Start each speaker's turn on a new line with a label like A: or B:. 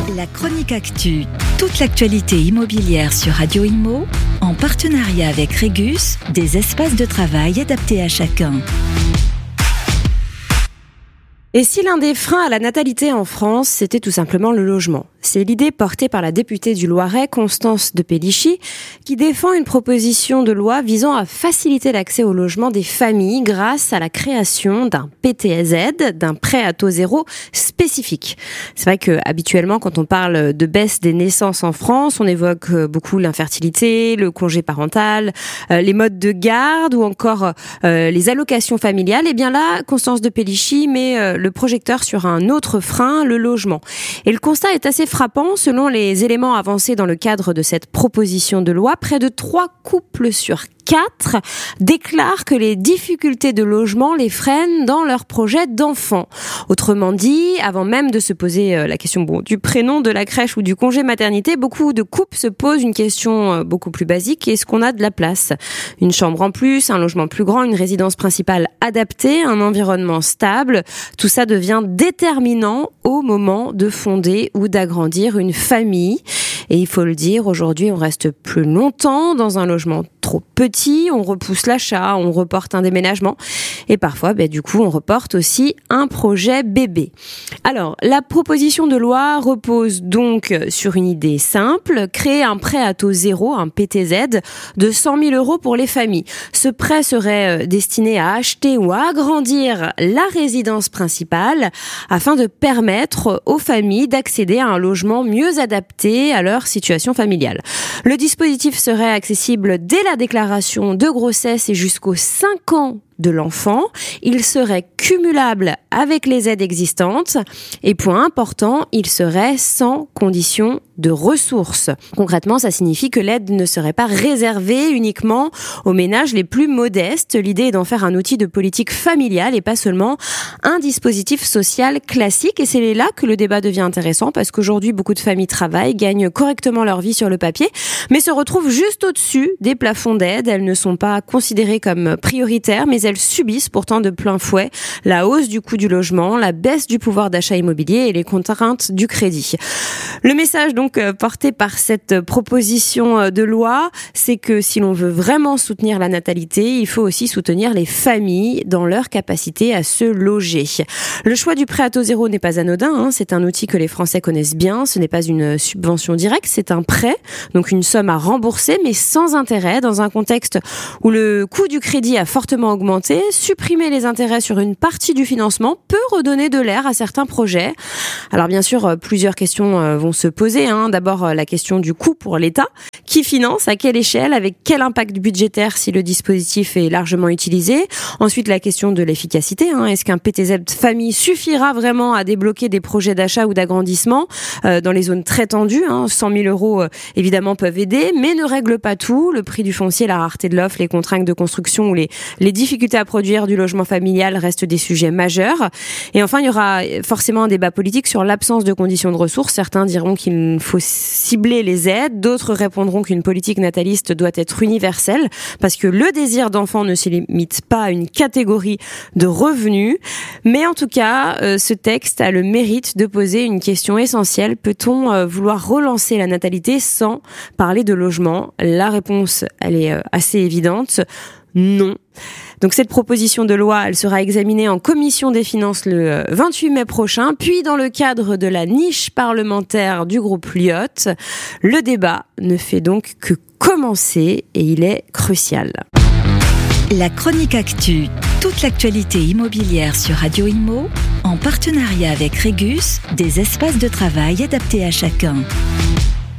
A: La chronique actu, toute l'actualité immobilière sur Radio Imo, en partenariat avec Régus, des espaces de travail adaptés à chacun.
B: Et si l'un des freins à la natalité en France, c'était tout simplement le logement? C'est l'idée portée par la députée du Loiret, Constance de Pellichy, qui défend une proposition de loi visant à faciliter l'accès au logement des familles grâce à la création d'un PTZ, d'un prêt à taux zéro spécifique. C'est vrai que habituellement, quand on parle de baisse des naissances en France, on évoque beaucoup l'infertilité, le congé parental, les modes de garde ou encore les allocations familiales. Et bien là, Constance de Pellichy met le projecteur sur un autre frein, le logement. Et le constat est assez frappant. Selon les éléments avancés dans le cadre de cette proposition de loi, près de 3 couples sur 4 déclarent que les difficultés de logement les freinent dans leur projet d'enfant. Autrement dit, avant même de se poser la question du prénom, de la crèche ou du congé maternité, beaucoup de couples se posent une question beaucoup plus basique: est-ce qu'on a de la place? Une chambre en plus, un logement plus grand, une résidence principale adaptée, un environnement stable, tout ça devient déterminant au moment de fonder ou d'agrandir une famille. Et il faut le dire, aujourd'hui, on reste plus longtemps dans un logement trop petit, on repousse l'achat, on reporte un déménagement et parfois, du coup, on reporte aussi un projet bébé. Alors, la proposition de loi repose donc sur une idée simple: créer un prêt à taux zéro, un PTZ, de 100 000 € pour les familles. Ce prêt serait destiné à acheter ou à agrandir la résidence principale afin de permettre aux familles d'accéder à un logement mieux adapté à leur situation familiale. Le dispositif serait accessible dès la déclaration de grossesse et jusqu'aux 5 ans de l'enfant. Il serait cumulable avec les aides existantes et, point important, il serait sans condition de ressources. Concrètement, ça signifie que l'aide ne serait pas réservée uniquement aux ménages les plus modestes. L'idée est d'en faire un outil de politique familiale et pas seulement un dispositif social classique. Et c'est là que le débat devient intéressant, parce qu'aujourd'hui, beaucoup de familles travaillent, gagnent correctement leur vie sur le papier, mais se retrouvent juste au-dessus des plafonds d'aide. Elles ne sont pas considérées comme prioritaires, mais elles subissent pourtant de plein fouet la hausse du coût du logement, la baisse du pouvoir d'achat immobilier et les contraintes du crédit. Le message donc porté par cette proposition de loi, c'est que si l'on veut vraiment soutenir la natalité, il faut aussi soutenir les familles dans leur capacité à se loger. Le choix du prêt à taux zéro n'est pas anodin, c'est un outil que les Français connaissent bien. Ce n'est pas une subvention directe, c'est un prêt, donc une somme à rembourser mais sans intérêt, dans un contexte où le coût du crédit a fortement augmenté. Supprimer les intérêts sur une partie du financement peut redonner de l'air à certains projets. Alors bien sûr, plusieurs questions vont se poser. D'abord, la question du coût pour l'État. Qui finance? À quelle échelle? Avec quel impact budgétaire si le dispositif est largement utilisé? Ensuite, la question de l'efficacité. Est-ce qu'un PTZ famille suffira vraiment à débloquer des projets d'achat ou d'agrandissement dans les zones très tendues? 100 000 € évidemment peuvent aider, mais ne règlent pas tout. Le prix du foncier, la rareté de l'offre, les contraintes de construction ou les difficultés à produire du logement familial restent des sujets majeurs. Et enfin, il y aura forcément un débat politique sur l'absence de conditions de ressources. Certains diront qu'il faut cibler les aides, d'autres répondront qu'une politique nataliste doit être universelle, parce que le désir d'enfant ne se limite pas à une catégorie de revenus. Mais en tout cas, ce texte a le mérite de poser une question essentielle: peut-on vouloir relancer la natalité sans parler de logement? La réponse, elle est assez évidente: non. Donc cette proposition de loi, elle sera examinée en commission des finances le 28 mai prochain, puis dans le cadre de la niche parlementaire du groupe Lyot. Le débat ne fait donc que commencer et il est crucial.
A: La chronique actu, toute l'actualité immobilière sur Radio Imo, en partenariat avec Régus, des espaces de travail adaptés à chacun.